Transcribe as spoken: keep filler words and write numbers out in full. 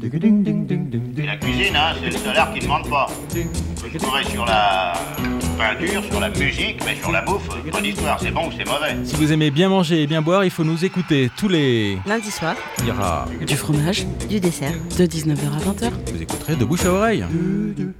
Et la cuisine, hein, c'est le salaire qui ne demande pas. Je pourrais sur la peinture, sur la musique, mais sur la bouffe, pas d'histoire, c'est bon ou c'est mauvais. Si vous aimez bien manger et bien boire, il faut nous écouter tous les... Lundi soir, Il y aura... du fromage, du dessert, de dix-neuf heures à vingt heures. Vous écouterez de bouche à oreille.